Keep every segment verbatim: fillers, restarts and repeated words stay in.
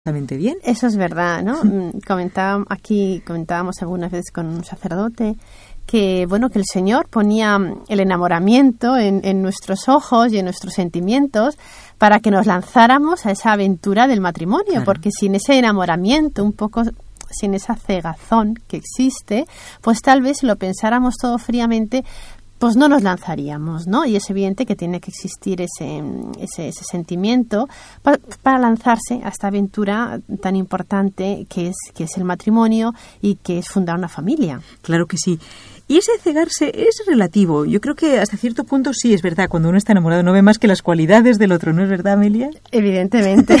bien. Eso es verdad, ¿no? Comentaba, aquí comentábamos algunas veces con un sacerdote que, bueno, que el Señor ponía el enamoramiento en, en nuestros ojos y en nuestros sentimientos para que nos lanzáramos a esa aventura del matrimonio, claro. Porque sin ese enamoramiento, un poco sin esa cegazón que existe, pues tal vez si lo pensáramos todo fríamente, pues no nos lanzaríamos, ¿no? Y es evidente que tiene que existir ese, ese, ese sentimiento para, para lanzarse a esta aventura tan importante que es, que es el matrimonio y que es fundar una familia. Claro que sí. Y ese cegarse es relativo. Yo creo que hasta cierto punto sí es verdad. Cuando uno está enamorado no ve más que las cualidades del otro, ¿no es verdad, Amelia? Evidentemente.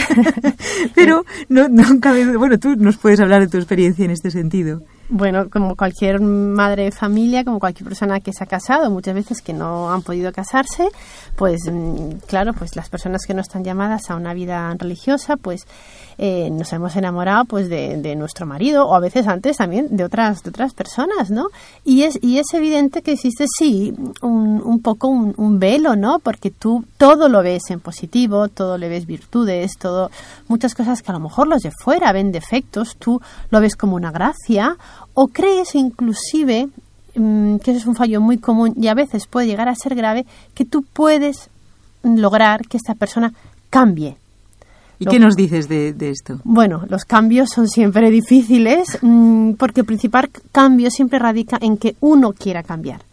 Pero no, no cabe... Bueno, tú nos puedes hablar de tu experiencia en este sentido. Bueno, como cualquier madre de familia, como cualquier persona que se ha casado, muchas veces que no han podido casarse, pues claro, pues las personas que no están llamadas a una vida religiosa, pues eh, nos hemos enamorado pues de, de nuestro marido, o a veces antes también de otras de otras personas, ¿no? Y es y es evidente que existe sí un, un poco un, un velo, ¿no? Porque tú todo lo ves en positivo, todo le ves virtudes, todo muchas cosas que a lo mejor los de fuera ven defectos, tú lo ves como una gracia. O crees inclusive, mmm, que eso es un fallo muy común y a veces puede llegar a ser grave, que tú puedes lograr que esta persona cambie. ¿Y Lo, qué nos dices de, de esto? Bueno, los cambios son siempre difíciles mmm, porque el principal cambio siempre radica en que uno quiera cambiar.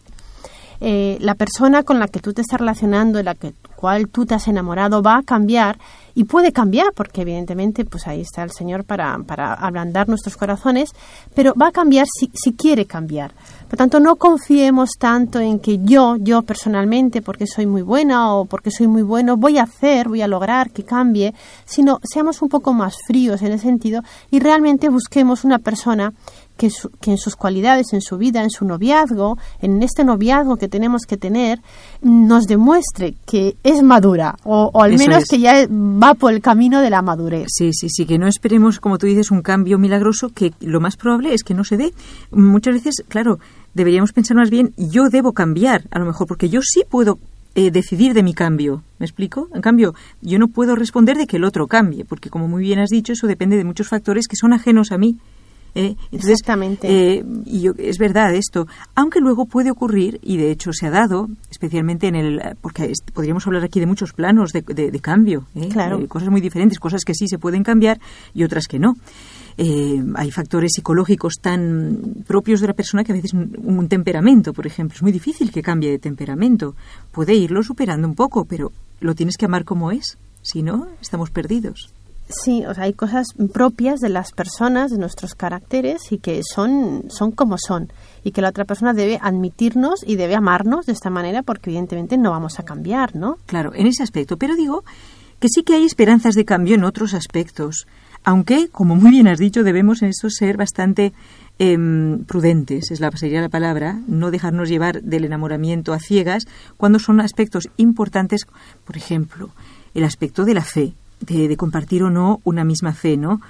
Eh, la persona con la que tú te estás relacionando, en la que, cual tú te has enamorado, va a cambiar y puede cambiar porque evidentemente pues ahí está el Señor para, para ablandar nuestros corazones, pero va a cambiar si, si quiere cambiar. Por tanto, no confiemos tanto en que yo, yo personalmente, porque soy muy buena o porque soy muy bueno, voy a hacer, voy a lograr que cambie, sino seamos un poco más fríos en ese sentido y realmente busquemos una persona Que, su, que en sus cualidades, en su vida, en su noviazgo, en este noviazgo que tenemos que tener, nos demuestre que es madura o, o al Eso menos es. que ya va por el camino de la madurez. Sí, sí, sí, que no esperemos, como tú dices, un cambio milagroso, que lo más probable es que no se dé. Muchas veces, claro, deberíamos pensar más bien, yo debo cambiar, a lo mejor, porque yo sí puedo eh, decidir de mi cambio. ¿Me explico? En cambio, yo no puedo responder de que el otro cambie, porque como muy bien has dicho, eso depende de muchos factores que son ajenos a mí. Eh, entonces, Exactamente. Eh, y yo, es verdad esto, aunque luego puede ocurrir, y de hecho se ha dado, especialmente en el, porque es, podríamos hablar aquí de muchos planos de, de, de cambio, ¿eh? Claro. Eh, cosas muy diferentes, cosas que sí se pueden cambiar y otras que no. Eh, hay factores psicológicos tan propios de la persona que a veces un, un temperamento, por ejemplo, es muy difícil que cambie de temperamento. Puede irlo superando un poco, pero lo tienes que amar como es, si no, estamos perdidos. Sí, o sea, hay cosas propias de las personas, de nuestros caracteres y que son, son como son y que la otra persona debe admitirnos y debe amarnos de esta manera porque evidentemente no vamos a cambiar, ¿no? Claro, en ese aspecto, pero digo que sí que hay esperanzas de cambio en otros aspectos, aunque, como muy bien has dicho, debemos en esto ser bastante eh, prudentes, es la, sería la palabra, no dejarnos llevar del enamoramiento a ciegas cuando son aspectos importantes, por ejemplo, el aspecto de la fe. De, de compartir o no una misma fe, ¿no?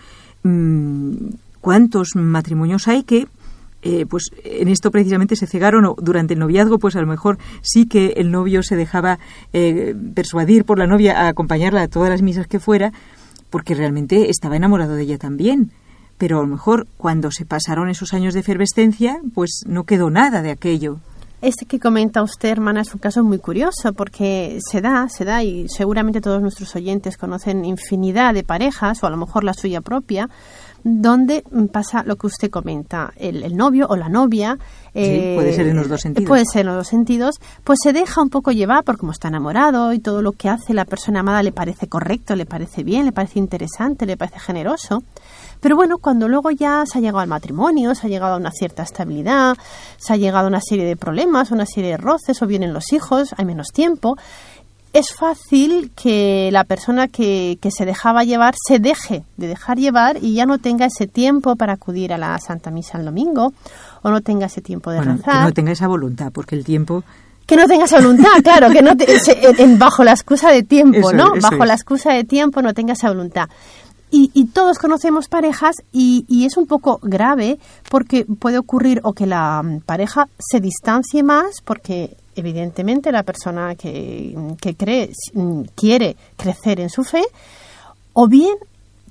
¿Cuántos matrimonios hay que, eh, pues en esto precisamente se cegaron o durante el noviazgo, pues a lo mejor sí que el novio se dejaba eh, persuadir por la novia a acompañarla a todas las misas que fuera, porque realmente estaba enamorado de ella también. Pero a lo mejor cuando se pasaron esos años de efervescencia, pues no quedó nada de aquello. Este que comenta usted, hermana, es un caso muy curioso porque se da, se da y seguramente todos nuestros oyentes conocen infinidad de parejas o a lo mejor la suya propia donde pasa lo que usted comenta, el, el novio o la novia. Sí, eh, puede ser en los dos sentidos. Puede ser en los dos sentidos, pues se deja un poco llevar por cómo está enamorado y todo lo que hace la persona amada le parece correcto, le parece bien, le parece interesante, le parece generoso. Pero bueno, cuando luego ya se ha llegado al matrimonio, se ha llegado a una cierta estabilidad, se ha llegado a una serie de problemas, una serie de roces, o vienen los hijos, hay menos tiempo, es fácil que la persona que, que se dejaba llevar se deje de dejar llevar y ya no tenga ese tiempo para acudir a la Santa Misa el domingo, o no tenga ese tiempo de bueno, rezar. Que no tenga esa voluntad, porque el tiempo... Que no tenga esa voluntad, claro, que no te, se, en, bajo la excusa de tiempo, eso, ¿no? Eso bajo es. la excusa de tiempo no tenga esa voluntad. Y, y todos conocemos parejas y, y es un poco grave porque puede ocurrir o que la pareja se distancie más porque evidentemente la persona que, que cree quiere crecer en su fe, o bien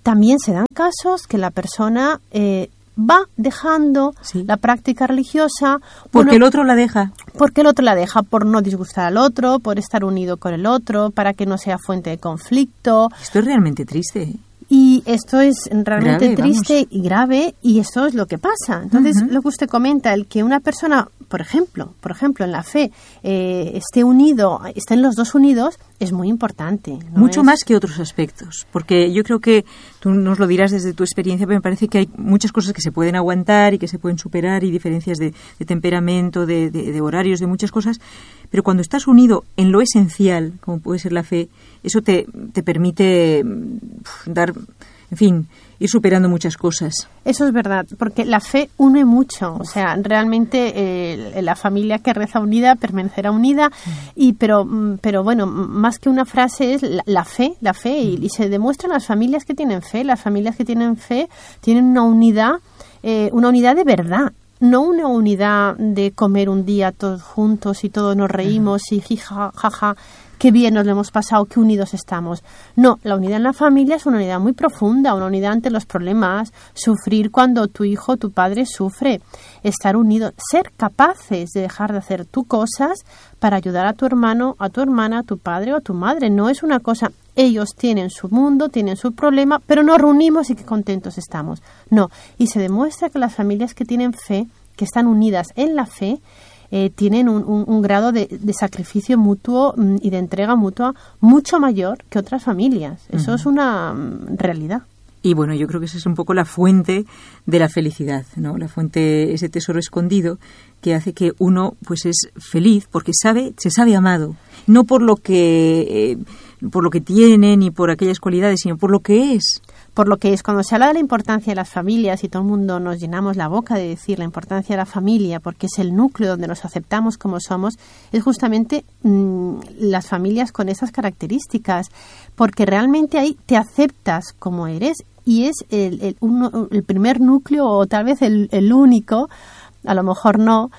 también se dan casos que la persona eh, va dejando sí. la práctica religiosa. Porque bueno, el otro la deja. Porque el otro la deja, por no disgustar al otro, por estar unido con el otro, para que no sea fuente de conflicto. Esto es realmente triste. Y esto es realmente grave, triste vamos. y grave, y esto es lo que pasa. Entonces, uh-huh. lo que usted comenta, el que una persona, por ejemplo, por ejemplo, en la fe, eh, esté unido, estén los dos unidos, es muy importante. ¿No? Mucho es... más que otros aspectos, porque yo creo que tú nos lo dirás desde tu experiencia, pero me parece que hay muchas cosas que se pueden aguantar y que se pueden superar, y diferencias de, de temperamento, de, de, de horarios, de muchas cosas, pero cuando estás unido en lo esencial, como puede ser la fe, eso te, te permite dar, en fin, ir superando muchas cosas. Eso es verdad, porque la fe une mucho, o sea, realmente eh, la familia que reza unida permanecerá unida, y pero pero bueno, más que una frase es la, la fe, la fe, y, y se demuestran las familias que tienen fe, las familias que tienen fe tienen una unidad, eh, una unidad de verdad. No una unidad de comer un día todos juntos y todos nos reímos uh-huh. y jija, jaja, qué bien nos lo hemos pasado, qué unidos estamos. No, la unidad en la familia es una unidad muy profunda, una unidad ante los problemas, sufrir cuando tu hijo, tu padre sufre, estar unidos, ser capaces de dejar de hacer tú cosas para ayudar a tu hermano, a tu hermana, a tu padre o a tu madre. No es una cosa, ellos tienen su mundo, tienen su problema, pero nos reunimos y qué contentos estamos. No, y se demuestra que las familias que tienen fe, que están unidas en la fe, Eh, tienen un, un, un grado de, de sacrificio mutuo mm, y de entrega mutua mucho mayor que otras familias. Eso uh-huh. es una mm, realidad. Y bueno, yo creo que esa es un poco la fuente de la felicidad, ¿no? La fuente, ese tesoro escondido que hace que uno pues es feliz porque sabe, se sabe amado, no por lo que eh, por lo que tiene ni por aquellas cualidades, sino por lo que es. Por lo que es, cuando se habla de la importancia de las familias y todo el mundo nos llenamos la boca de decir la importancia de la familia porque es el núcleo donde nos aceptamos como somos, es justamente mmm, las familias con esas características, porque realmente ahí te aceptas como eres y es el, el, uno, el primer núcleo o tal vez el, el único, a lo mejor no,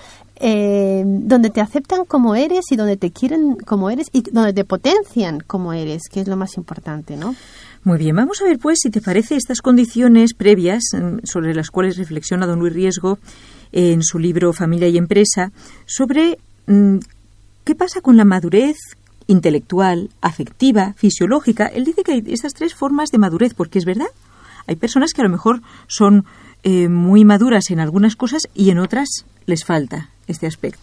Eh, donde te aceptan como eres y donde te quieren como eres y donde te potencian como eres, que es lo más importante, ¿no? Muy bien, vamos a ver pues si te parece estas condiciones previas sobre las cuales reflexiona don Luis Riesgo en su libro Familia y Empresa, sobre mmm, qué pasa con la madurez intelectual, afectiva, fisiológica. Él dice que hay estas tres formas de madurez, porque es verdad, hay personas que a lo mejor son eh, muy maduras en algunas cosas y en otras les falta este aspecto.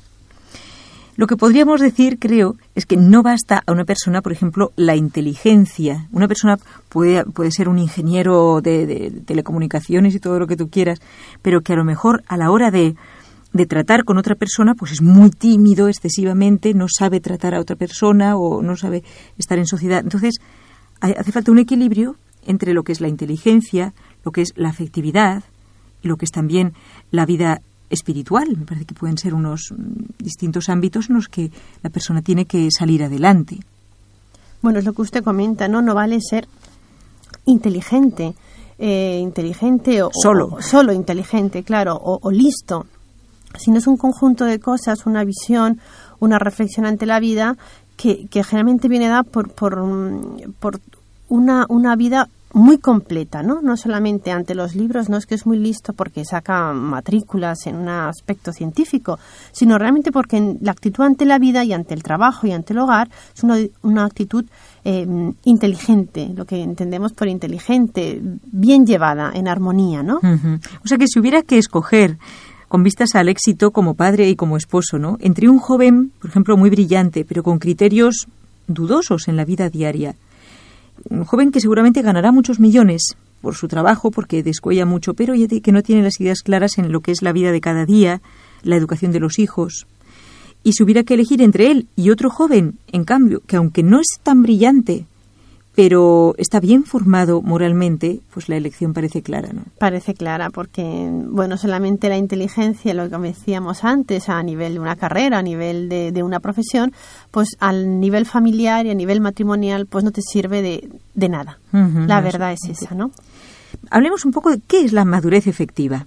Lo que podríamos decir, creo, es que no basta a una persona, por ejemplo, la inteligencia. Una persona puede, puede ser un ingeniero de, de telecomunicaciones y todo lo que tú quieras, pero que a lo mejor a la hora de, de tratar con otra persona, pues es muy tímido excesivamente, no sabe tratar a otra persona o no sabe estar en sociedad. Entonces, hace falta un equilibrio entre lo que es la inteligencia, lo que es la afectividad y lo que es también la vida espiritual. Me parece que pueden ser unos distintos ámbitos en los que la persona tiene que salir adelante. Bueno, es lo que usted comenta, ¿no? No vale ser inteligente, eh, inteligente o solo, o, solo inteligente, claro, o, o listo. Sino es un conjunto de cosas, una visión, una reflexión ante la vida que, que generalmente viene dada por, por, por una, una vida muy completa, ¿no? No solamente ante los libros, no es que es muy listo porque saca matrículas en un aspecto científico, sino realmente porque en la actitud ante la vida y ante el trabajo y ante el hogar es una, una actitud eh, inteligente, lo que entendemos por inteligente, bien llevada, en armonía, ¿no? Uh-huh. O sea que si hubiera que escoger con vistas al éxito como padre y como esposo, ¿no? Entre un joven, por ejemplo, muy brillante, pero con criterios dudosos en la vida diaria, un joven que seguramente ganará muchos millones por su trabajo, porque descuella mucho, pero que no tiene las ideas claras en lo que es la vida de cada día, la educación de los hijos. Y si hubiera que elegir entre él y otro joven, en cambio, que aunque no es tan brillante, pero está bien formado moralmente, pues la elección parece clara, ¿no? Parece clara porque, bueno, solamente la inteligencia, lo que decíamos antes, a nivel de una carrera, a nivel de, de una profesión, pues al nivel familiar y a nivel matrimonial, pues no te sirve de, de nada. Uh-huh, la verdad es esa, ¿no? Hablemos un poco de qué es la madurez efectiva.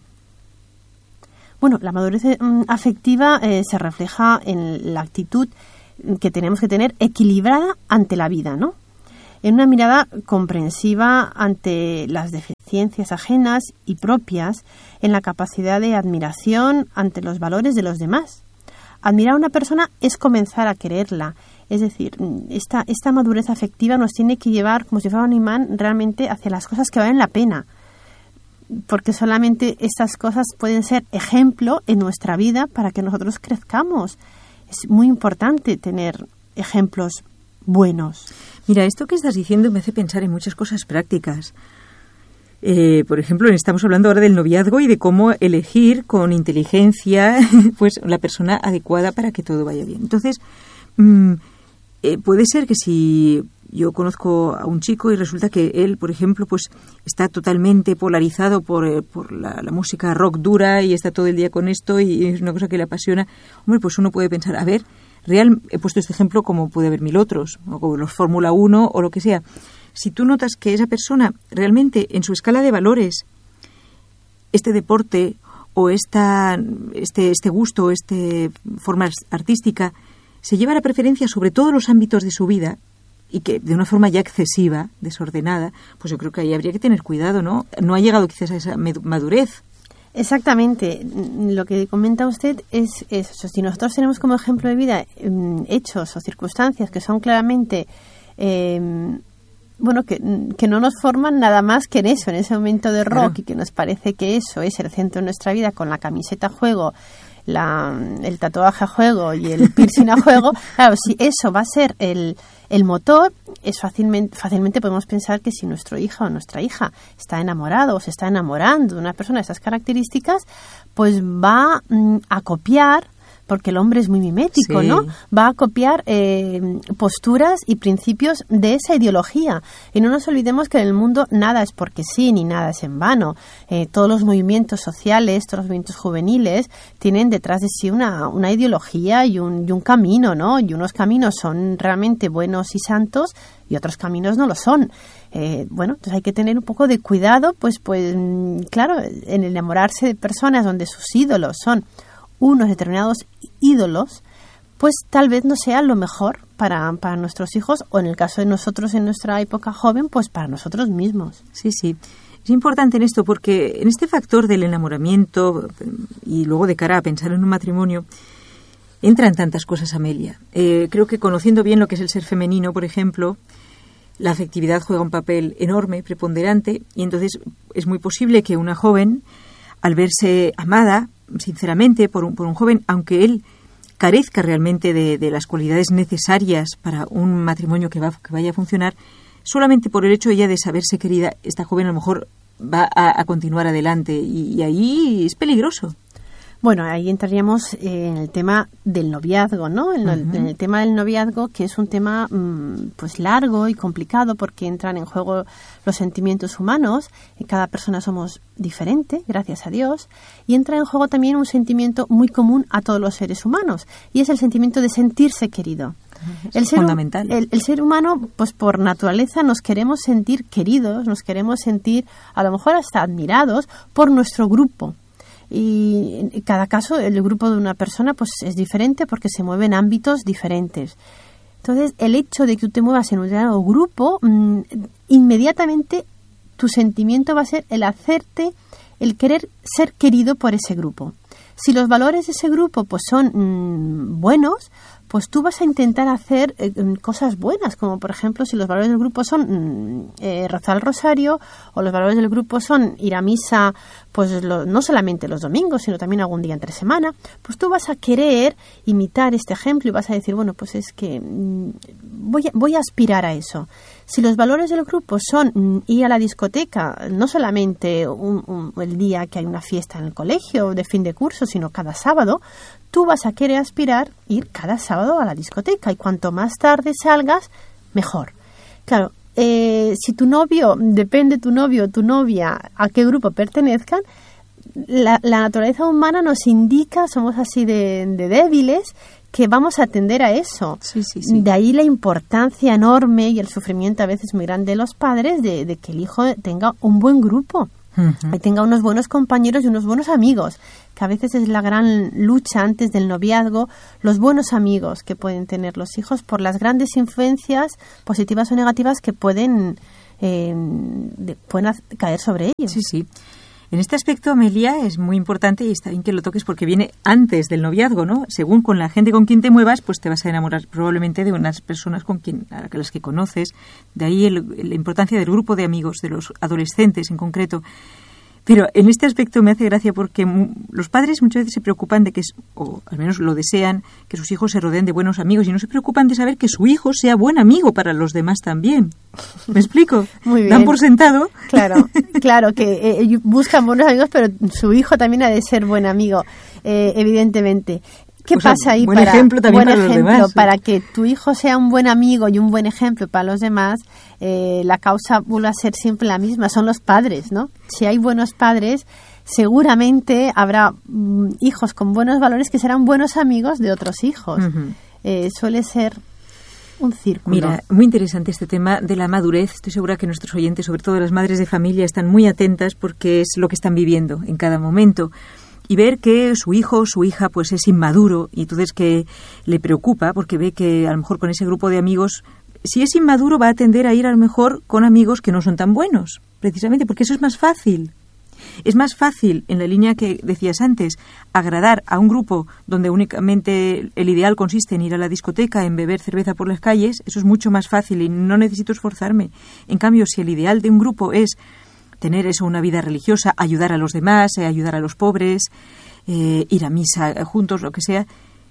Bueno, la madurez um, afectiva eh, se refleja en la actitud que tenemos que tener equilibrada ante la vida, ¿no? en una mirada comprensiva ante las deficiencias ajenas y propias, en la capacidad de admiración ante los valores de los demás. Admirar a una persona es comenzar a quererla. Es decir, esta, esta madurez afectiva nos tiene que llevar, como si fuera un imán, realmente hacia las cosas que valen la pena. Porque solamente estas cosas pueden ser ejemplo en nuestra vida para que nosotros crezcamos. Es muy importante tener ejemplos buenos. Mira, esto que estás diciendo me hace pensar en muchas cosas prácticas. Eh, por ejemplo, estamos hablando ahora del noviazgo y de cómo elegir con inteligencia pues la persona adecuada para que todo vaya bien. Entonces, mmm, eh, puede ser que si yo conozco a un chico y resulta que él, por ejemplo, pues está totalmente polarizado por, eh, por la, la música rock dura y está todo el día con esto y es una cosa que le apasiona, hombre, pues uno puede pensar, a ver, real, he puesto este ejemplo como puede haber mil otros, o como los Fórmula uno o lo que sea. Si tú notas que esa persona realmente en su escala de valores, este deporte o esta, este, este gusto, esta forma artística, se lleva la preferencia sobre todos los ámbitos de su vida y que de una forma ya excesiva, desordenada, pues yo creo que ahí habría que tener cuidado, ¿no? No ha llegado quizás a esa madurez. Exactamente. Lo que comenta usted es eso. Si nosotros tenemos como ejemplo de vida hechos o circunstancias que son claramente... Eh, bueno, que, que no nos forman nada más que en eso, en ese momento de rock, claro. Y que nos parece que eso es el centro de nuestra vida, con la camiseta a juego, la, el tatuaje a juego y el piercing a juego. Claro, si eso va a ser el, el motor, es fácilmente, fácilmente podemos pensar que si nuestro hijo o nuestra hija está enamorado o se está enamorando de una persona de esas características, pues va mm, a copiar, porque el hombre es muy mimético, sí. ¿no? Va a copiar eh, posturas y principios de esa ideología. Y no nos olvidemos que en el mundo nada es porque sí, ni nada es en vano. Eh, todos los movimientos sociales, todos los movimientos juveniles tienen detrás de sí una, una ideología y un, y un camino, ¿no? Y unos caminos son realmente buenos y santos y otros caminos no lo son. Eh, bueno, entonces hay que tener un poco de cuidado, pues, pues claro, en enamorarse de personas donde sus ídolos son unos determinados ídolos, pues tal vez no sea lo mejor para, para nuestros hijos, o en el caso de nosotros en nuestra época joven, pues para nosotros mismos. Sí, sí. Es importante en esto porque en este factor del enamoramiento y luego de cara a pensar en un matrimonio entran tantas cosas, Amelia. Eh, creo que conociendo bien lo que es el ser femenino, por ejemplo, la afectividad juega un papel enorme, preponderante, y entonces es muy posible que una joven, al verse amada sinceramente por un, por un joven, aunque él carezca realmente de, de las cualidades necesarias para un matrimonio que, va, que vaya a funcionar, solamente por el hecho ella de saberse querida, esta joven a lo mejor va a, a continuar adelante y, y ahí es peligroso. Bueno, ahí entraríamos en el tema del noviazgo, ¿no? En, uh-huh. el, en el tema del noviazgo, que es un tema mmm, pues largo y complicado porque entran en juego los sentimientos humanos. En cada persona somos diferente, gracias a Dios, y entra en juego también un sentimiento muy común a todos los seres humanos, y es el sentimiento de sentirse querido. Es el ser, fundamental. El, el ser humano, pues por naturaleza, nos queremos sentir queridos, nos queremos sentir a lo mejor hasta admirados por nuestro grupo. Y en cada caso el grupo de una persona pues es diferente porque se mueve en ámbitos diferentes. Entonces el hecho de que tú te muevas en un determinado grupo, mmm, inmediatamente tu sentimiento va a ser el hacerte, el querer ser querido por ese grupo. Si los valores de ese grupo pues son mmm, buenos, pues tú vas a intentar hacer eh, cosas buenas, como por ejemplo si los valores del grupo son eh, rezar el rosario, o los valores del grupo son ir a misa, pues lo, no solamente los domingos, sino también algún día entre semana, pues tú vas a querer imitar este ejemplo y vas a decir, bueno, pues es que mmm, voy, a, voy a aspirar a eso. Si los valores del grupo son mmm, ir a la discoteca, no solamente un, un, el día que hay una fiesta en el colegio de fin de curso, sino cada sábado, tú vas a querer aspirar ir cada sábado a la discoteca, y cuanto más tarde salgas, mejor. Claro, eh, si tu novio, depende tu novio o tu novia a qué grupo pertenezcan, la, la naturaleza humana nos indica, somos así de, de débiles, que vamos a atender a eso. Sí, sí, sí. De ahí la importancia enorme y el sufrimiento a veces muy grande de los padres de, de que el hijo tenga un buen grupo. Uh-huh. Que tenga unos buenos compañeros y unos buenos amigos, que a veces es la gran lucha antes del noviazgo, los buenos amigos que pueden tener los hijos por las grandes influencias positivas o negativas que pueden, eh, de, pueden caer sobre ellos. Sí, sí. En este aspecto, Amelia, es muy importante y está bien que lo toques porque viene antes del noviazgo, ¿no? Según con la gente con quien te muevas, pues te vas a enamorar probablemente de unas personas con quien, a las que conoces. De ahí el, la importancia del grupo de amigos, de los adolescentes en concreto. Pero en este aspecto me hace gracia porque los padres muchas veces se preocupan de que, o al menos lo desean, que sus hijos se rodeen de buenos amigos y no se preocupan de saber que su hijo sea buen amigo para los demás también. ¿Me explico? Muy bien. Dan por sentado. Claro, claro, que eh, buscan buenos amigos, pero su hijo también ha de ser buen amigo, eh, evidentemente. ¿Qué o sea, pasa ahí buen para, ejemplo también buen para ejemplo, los demás? Para que tu hijo sea un buen amigo y un buen ejemplo para los demás, eh, la causa vuelve a ser siempre la misma, son los padres, ¿no? Si hay buenos padres, seguramente habrá mm, hijos con buenos valores que serán buenos amigos de otros hijos. Uh-huh. Eh, suele ser un círculo. Mira, muy interesante este tema de la madurez. Estoy segura que nuestros oyentes, sobre todo las madres de familia, están muy atentas porque es lo que están viviendo en cada momento. Y ver que su hijo o su hija pues es inmaduro y entonces que le preocupa porque ve que a lo mejor con ese grupo de amigos, si es inmaduro va a tender a ir a lo mejor con amigos que no son tan buenos, precisamente porque eso es más fácil. Es más fácil, en la línea que decías antes, agradar a un grupo donde únicamente el ideal consiste en ir a la discoteca, en beber cerveza por las calles, eso es mucho más fácil y no necesito esforzarme. En cambio, si el ideal de un grupo es tener eso, una vida religiosa, ayudar a los demás, eh, ayudar a los pobres, eh, ir a misa juntos, lo que sea,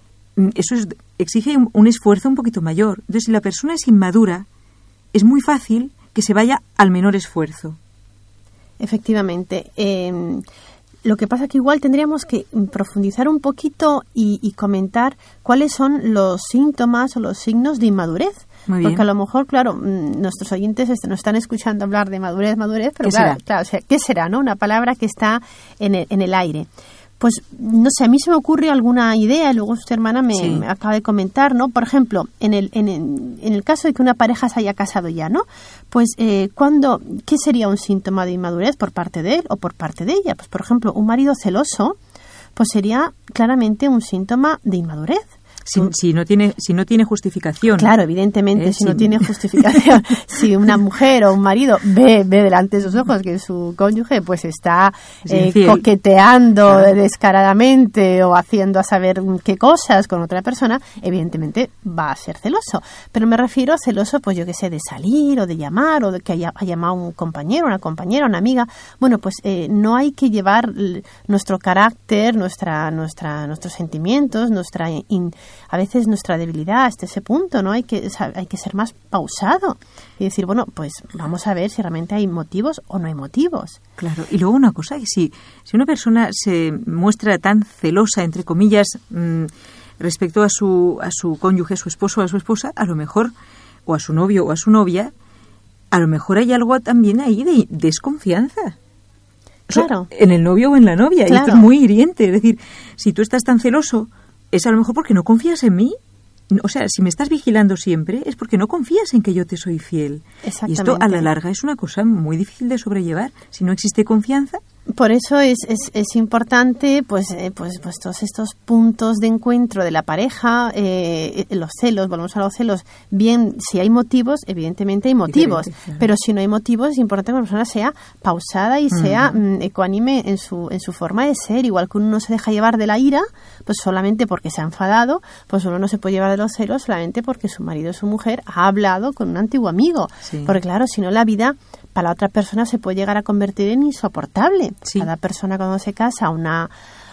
eso es, exige un, un esfuerzo un poquito mayor. Entonces, si la persona es inmadura, es muy fácil que se vaya al menor esfuerzo. Efectivamente. Eh, lo que pasa que igual tendríamos que profundizar un poquito y, y comentar cuáles son los síntomas o los signos de inmadurez. Porque a lo mejor, claro, nuestros oyentes nos están escuchando hablar de madurez, madurez, pero claro, claro, o sea, ¿qué será, no? Una palabra que está en el, en el aire. Pues, no sé, a mí se me ocurre alguna idea, y luego su hermana me, sí. me acaba de comentar, ¿no? Por ejemplo, en el, en, el, en el caso de que una pareja se haya casado ya, ¿no? Pues, eh, ¿cuándo, qué sería un síntoma de inmadurez por parte de él o por parte de ella? Pues, por ejemplo, un marido celoso, pues sería claramente un síntoma de inmadurez. Si, si no tiene si no tiene justificación. Claro, evidentemente, ¿Eh? si sí. no tiene justificación. Si una mujer o un marido ve, ve delante de sus ojos que su cónyuge pues está eh, coqueteando claro. descaradamente o haciendo a saber qué cosas con otra persona, evidentemente va a ser celoso. Pero me refiero a celoso, pues yo qué sé, de salir o de llamar o de que haya, haya llamado un compañero, una compañera, una amiga. Bueno, pues eh, no hay que llevar nuestro carácter, nuestra, nuestra, nuestros sentimientos, nuestra in, a veces nuestra debilidad hasta ese punto, ¿no? Hay que, hay que ser más pausado y decir, bueno, pues vamos a ver si realmente hay motivos o no hay motivos. Claro, y luego una cosa, si, si una persona se muestra tan celosa, entre comillas, mmm, respecto a su, a su cónyuge, a su esposo o a su esposa, a lo mejor, o a su novio o a su novia, a lo mejor hay algo también ahí de desconfianza. Claro. O sea, en el novio o en la novia, claro. Y esto es muy hiriente. Es decir, si tú estás tan celoso, es a lo mejor porque no confías en mí. O sea, si me estás vigilando siempre es porque no confías en que yo te soy fiel. Exactamente. Y esto a la larga es una cosa muy difícil de sobrellevar. Si no existe confianza. Por eso es, es, es importante pues, eh, pues, pues todos estos puntos de encuentro de la pareja, eh, los celos, volvemos a los celos. Bien, si hay motivos, evidentemente hay motivos. Claro. Pero si no hay motivos, es importante que la persona sea pausada y uh-huh. sea mm, ecuánime en su, en su forma de ser. Igual que uno no se deja llevar de la ira, pues solamente porque se ha enfadado, pues uno no se puede llevar de los celos solamente porque su marido o su mujer ha hablado con un antiguo amigo. Sí. Porque claro, si no la vida para la otra persona se puede llegar a convertir en insoportable. Sí. Cada persona cuando se casa a una,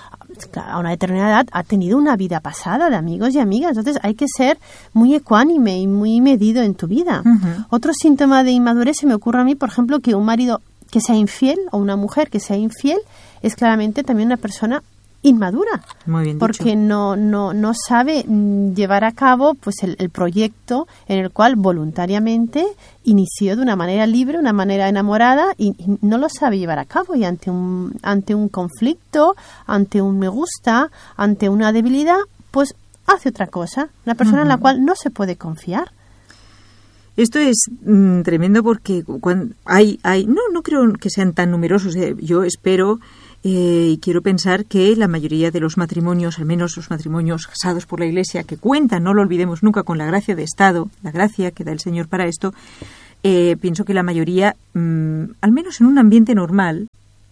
a una determinada edad ha tenido una vida pasada de amigos y amigas. Entonces hay que ser muy ecuánime y muy medido en tu vida. Uh-huh. Otro síntoma de inmadurez se me ocurre a mí, por ejemplo, que un marido que sea infiel o una mujer que sea infiel es claramente también una persona inmadura. Muy bien porque dicho. no no no sabe llevar a cabo pues el, el proyecto en el cual voluntariamente inició de una manera libre, una manera enamorada y, y no lo sabe llevar a cabo y ante un ante un conflicto, ante un me gusta, ante una debilidad, pues hace otra cosa, una persona uh-huh. en la cual no se puede confiar. Esto es mm, tremendo porque cuando hay, hay, no, no creo que sean tan numerosos. Eh. Yo espero eh, y quiero pensar que la mayoría de los matrimonios, al menos los matrimonios casados por la Iglesia, que cuentan, no lo olvidemos nunca, con la gracia de Estado, la gracia que da el Señor para esto, eh, pienso que la mayoría, mm, al menos en un ambiente normal,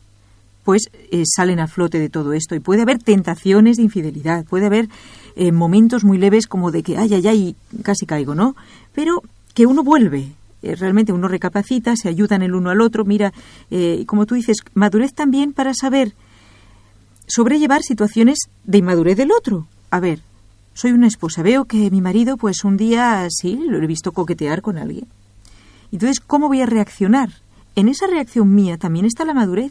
pues eh, salen a flote de todo esto. Y puede haber tentaciones de infidelidad, puede haber eh, momentos muy leves como de que, ay, ay, ay, casi caigo, ¿no? Pero que uno vuelve, eh, realmente uno recapacita, se ayudan el uno al otro, mira, eh, como tú dices, madurez también para saber sobrellevar situaciones de inmadurez del otro. A ver, soy una esposa, veo que mi marido, pues un día, sí, lo he visto coquetear con alguien. Entonces, ¿cómo voy a reaccionar? En esa reacción mía también está la madurez,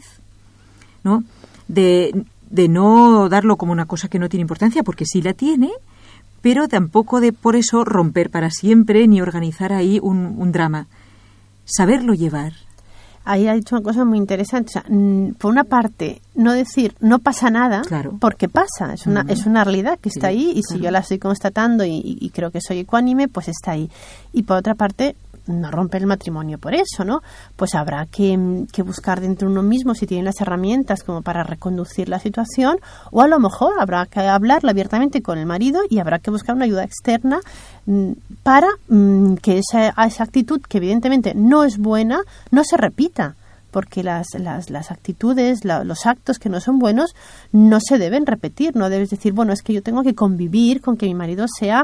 ¿no? De, de no darlo como una cosa que no tiene importancia, porque sí la tiene, pero tampoco de por eso romper para siempre ni organizar ahí un, un drama. Saberlo llevar. Ahí ha dicho una cosa muy interesante. O sea, por una parte, no decir no pasa nada, claro, porque pasa, es una, uh-huh. es una realidad que está sí, ahí, y claro, si yo la estoy constatando y, y creo que soy ecuánime, pues está ahí. Y por otra parte, no romper el matrimonio por eso, ¿no? Pues habrá que, que buscar dentro de uno mismo si tiene las herramientas como para reconducir la situación, o a lo mejor habrá que hablarla abiertamente con el marido y habrá que buscar una ayuda externa mm, para mm, que esa, esa actitud, que evidentemente no es buena, no se repita. Porque las, las, las actitudes, la, los actos que no son buenos no se deben repetir. No debes decir, bueno, es que yo tengo que convivir con que mi marido sea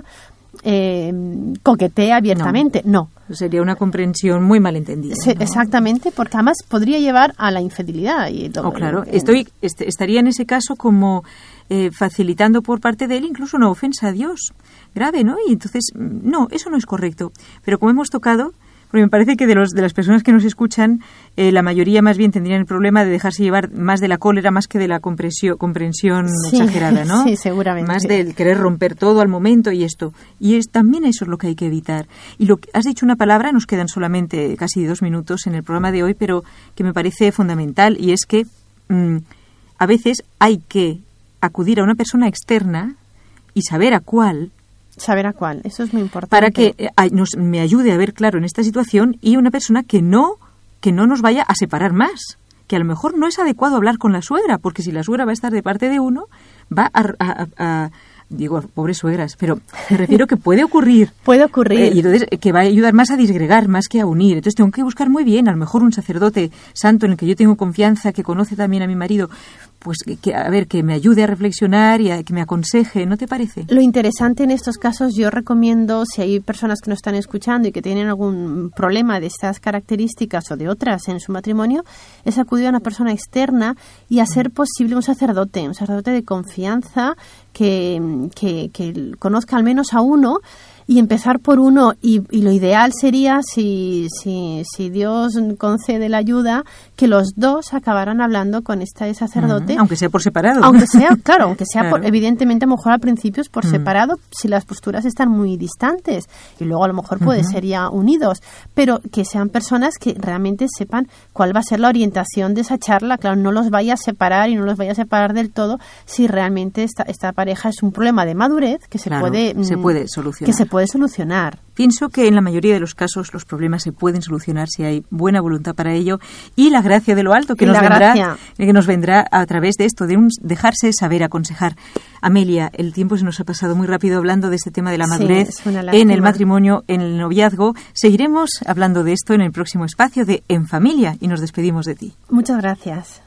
eh, coquetee abiertamente. No. no. Sería una comprensión muy malentendida. Sí, ¿no? Exactamente, porque además podría llevar a la infidelidad. Y lo, oh, claro. En, Estoy, est- estaría en ese caso como eh, facilitando por parte de él incluso una ofensa a Dios grave, ¿no? Y entonces, no, eso no es correcto. Pero como hemos tocado, porque me parece que de, los, de las personas que nos escuchan, eh, la mayoría más bien tendrían el problema de dejarse llevar más de la cólera, más que de la comprensión, comprensión sí, exagerada, ¿no? Sí, seguramente. Más del querer romper todo al momento y esto. Y es también eso es lo que hay que evitar. Y lo que has dicho una palabra, nos quedan solamente casi dos minutos en el programa de hoy, pero que me parece fundamental, y es que mmm, a veces hay que acudir a una persona externa y saber a cuál. Saber a cuál, eso es muy importante. Para que eh, nos, me ayude a ver claro en esta situación, y una persona que no, que no nos vaya a separar más. Que a lo mejor no es adecuado hablar con la suegra, porque si la suegra va a estar de parte de uno, va a... a, a digo, pobres suegras, pero me refiero que puede ocurrir. Puede ocurrir. Eh, y entonces que va a ayudar más a disgregar, más que a unir. Entonces tengo que buscar muy bien, a lo mejor un sacerdote santo en el que yo tengo confianza, que conoce también a mi marido, pues que, a ver, que me ayude a reflexionar y a, que me aconseje, ¿no te parece? Lo interesante en estos casos, yo recomiendo, si hay personas que nos están escuchando y que tienen algún problema de estas características o de otras en su matrimonio, es acudir a una persona externa y hacer posible un sacerdote, un sacerdote de confianza que, que, que conozca al menos a uno, y empezar por uno, y, y lo ideal sería, si, si, si Dios concede la ayuda, que los dos acabaran hablando con este sacerdote. Uh-huh. Aunque sea por separado. Aunque sea, claro, aunque sea, claro. por, evidentemente, a lo mejor al principio es por uh-huh. separado, si las posturas están muy distantes, y luego a lo mejor puede uh-huh. ser ya unidos, pero que sean personas que realmente sepan cuál va a ser la orientación de esa charla. Claro, no los vaya a separar y no los vaya a separar del todo si realmente esta, esta pareja es un problema de madurez que se claro, puede... se puede solucionar. Que se puede solucionar. Pienso que en la mayoría de los casos los problemas se pueden solucionar si hay buena voluntad para ello, y la gracia de lo alto que, nos vendrá, que nos vendrá a través de esto, de un dejarse saber aconsejar. Amelia, el tiempo se nos ha pasado muy rápido hablando de este tema de la madurez sí, en el matrimonio, en el noviazgo. Seguiremos hablando de esto en el próximo espacio de En Familia, y nos despedimos de ti. Muchas gracias.